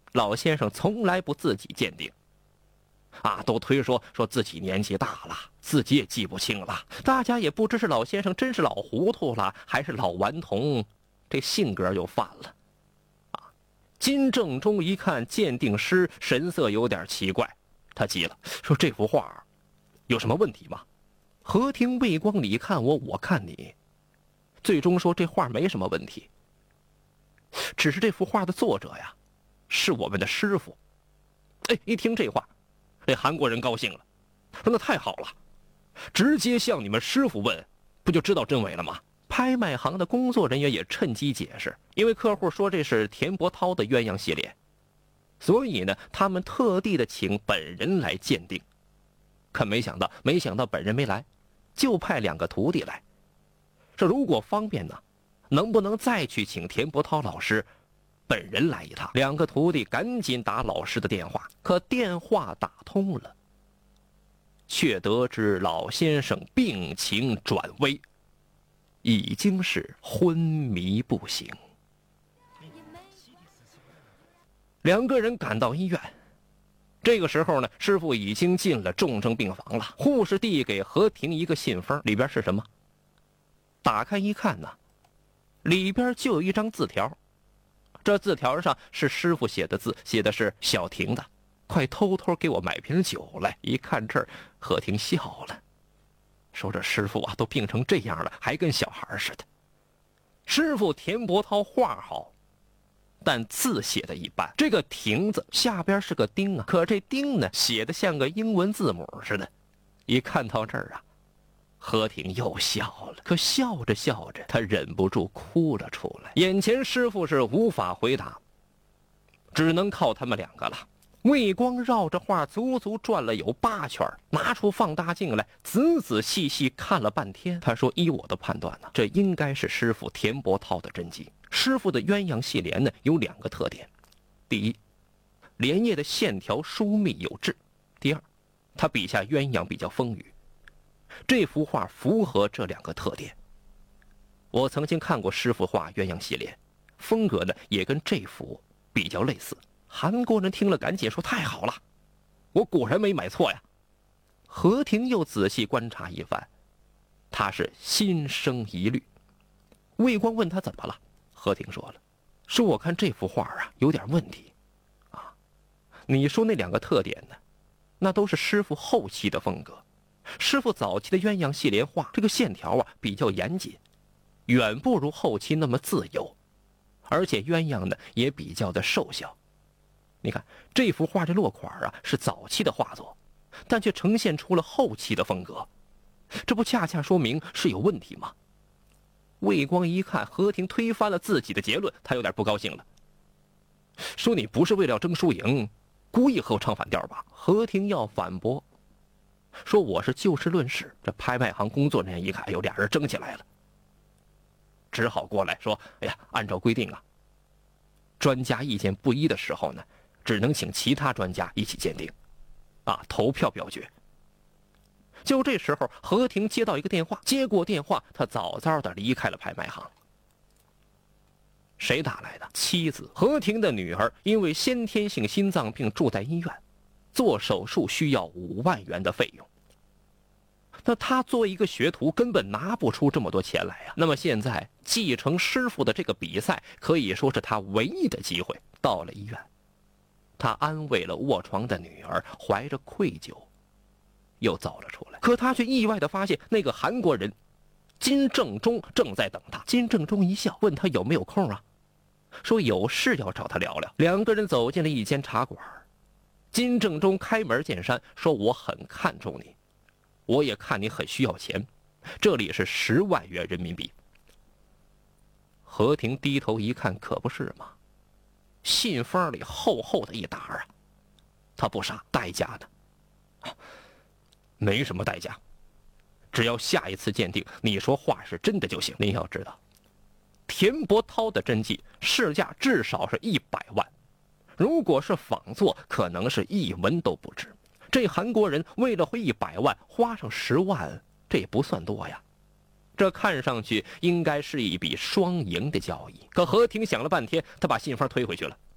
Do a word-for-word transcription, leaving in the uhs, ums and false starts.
老先生从来不自己鉴定，啊，都推说说自己年纪大了，自己也记不清了。大家也不知是老先生真是老糊涂了，还是老顽童这性格又犯了。啊，金正中一看鉴定师神色有点奇怪，他急了，说这幅画有什么问题吗？何庭、魏光，你看我，我看你，最终说这画没什么问题，只是这幅画的作者呀，是我们的师傅。哎，一听这话，这韩国人高兴了，说那太好了，直接向你们师傅问，不就知道真伪了吗？拍卖行的工作人员也趁机解释，因为客户说这是田伯涛的鸳鸯戏脸，所以呢，他们特地的请本人来鉴定。可没想到，没想到本人没来，就派两个徒弟来。这如果方便呢，能不能再去请田伯涛老师本人来一趟？两个徒弟赶紧打老师的电话，可电话打通了，却得知老先生病情转危，已经是昏迷不醒。两个人赶到医院，这个时候呢，师傅已经进了重症病房了。护士递给何婷一个信封，里边是什么？打开一看呢，里边就有一张字条。这字条上是师傅写的字，写的是小婷的，快偷偷给我买瓶酒来。一看这儿，何婷笑了，说这师傅啊都病成这样了，还跟小孩似的。师傅田伯涛画好，但字写的一般，这个婷字下边是个丁啊，可这丁呢写的像个英文字母似的。一看到这儿啊，何婷又笑了，可笑着笑着，他忍不住哭了出来。眼前师傅是无法回答，只能靠他们两个了。魏光绕着画足足转了有八圈，拿出放大镜来，仔仔细细看了半天。他说：“依我的判断呢，这应该是师傅田伯涛的真迹。师傅的鸳鸯戏莲呢，有两个特点：第一，莲叶的线条疏密有致；第二，他笔下鸳鸯比较丰腴。这幅画符合这两个特点。我曾经看过师傅画鸳鸯戏莲，风格呢也跟这幅比较类似。”韩国人听了赶紧说：“太好了，我果然没买错呀。”何婷又仔细观察一番，他是心生疑虑。魏光问他怎么了，何婷说了：“说我看这幅画啊有点问题啊。你说那两个特点呢，那都是师傅后期的风格。师傅早期的鸳鸯戏莲画，这个线条啊比较严谨，远不如后期那么自由，而且鸳鸯呢也比较的瘦小。你看这幅画这落款啊是早期的画作，但却呈现出了后期的风格，这不恰恰说明是有问题吗？”魏光一看何婷推翻了自己的结论，他有点不高兴了，说：“你不是为了争输赢，故意和我唱反调吧？”何婷要反驳，说：“我是就事论事。”这拍卖行工作人员一看，哎呦，俩人争起来了，只好过来说：“哎呀，按照规定啊，专家意见不一的时候呢，只能请其他专家一起鉴定，啊，投票表决。”就这时候，何婷接到一个电话，接过电话，他早早的离开了拍卖行。谁打来的？妻子何婷的女儿，因为先天性心脏病住在医院，做手术需要五万元的费用。那他作为一个学徒，根本拿不出这么多钱来啊。那么现在继承师傅的这个比赛，可以说是他唯一的机会。到了医院，他安慰了卧床的女儿，怀着愧疚又走了出来。可他却意外地发现，那个韩国人金正中正在等他。金正中一笑，问他有没有空啊，说有事要找他聊聊。两个人走进了一间茶馆，金正中开门见山说：“我很看重你，我也看你很需要钱，这里是十万元人民币。”何婷低头一看，可不是嘛，信封里厚厚的一沓啊，他不傻，代价呢？没什么代价，只要下一次鉴定你说画是真的就行。您要知道，田伯涛的真迹市价至少是一百万，如果是仿作，可能是一文都不值。这韩国人为了回一百万，花上十万，这也不算多呀。这看上去应该是一笔双赢的交易。可何婷想了半天，他把信封推回去了。